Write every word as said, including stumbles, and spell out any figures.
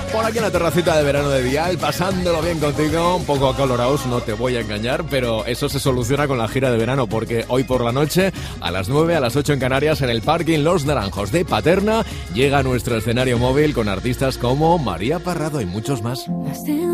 Por aquí en la terracita de verano de Dial, pasándolo bien contigo, un poco acalorados, no te voy a engañar, pero eso se soluciona con la gira de verano, porque hoy por la noche, a las nueve, a las ocho en Canarias, en el parking Los Naranjos de Paterna, llega nuestro escenario móvil con artistas como María Parrado y muchos más.